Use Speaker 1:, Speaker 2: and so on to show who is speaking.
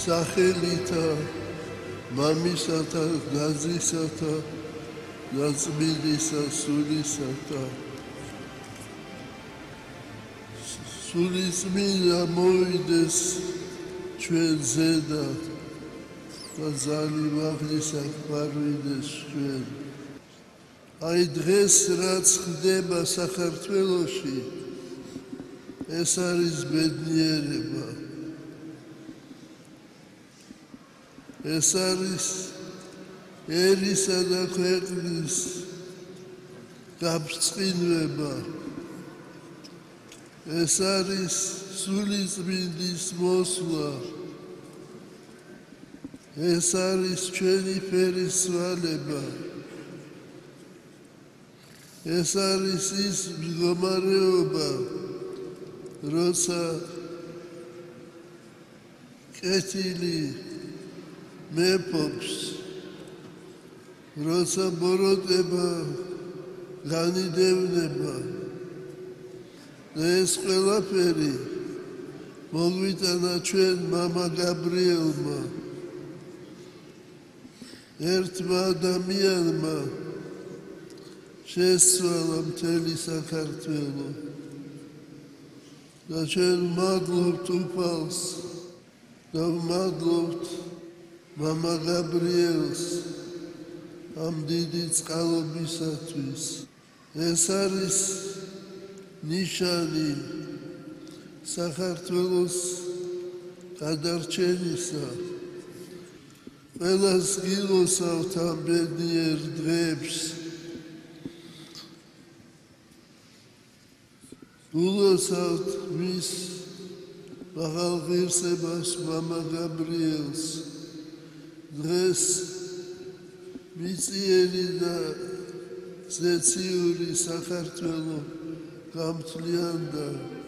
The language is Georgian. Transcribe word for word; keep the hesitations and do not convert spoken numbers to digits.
Speaker 1: სახელითა მამისათა გაზისათა გაწმიდისა სულისათა სულიწმინდა მოვიდეს ჩვენ ზედა და ზალი მაღლისა გვარვიდეს ჩვენ. აი დღეს რაც ხდება საქართველოში ეს არის ბედნიერება. ეს არის ერისა და ქვეყნის გაბრწყინება. ეს არის სულიწმინდის მოსვლა. ეს არის ჩვენი ფერისვალება. ეს არის ის მდგომარეობა, როცა კეთილი მეფობს, როცა ბოროტება განიდევნება და ეს ყველაფერი მოგვიტანა ჩვენ მამა გაბრიელმა, ერთმა ადამიანმა შესცვალა მთელი საქართველო და ჩვენ ვმადლობთ უფალს და ვმადლობთ მამა გაბრიელს ამ დიდი წყალობისათვის. ეს არის ნიშანი საქართველოს გადარჩენისა. ყველას გილოცავთ ამ ბედნიერ დღეებს. გულოცავთ მის მაღალ ღირსებას მამა გაბრიელს. დღეს მიწიერი და ზეციური საქართველო გამთლიანდა.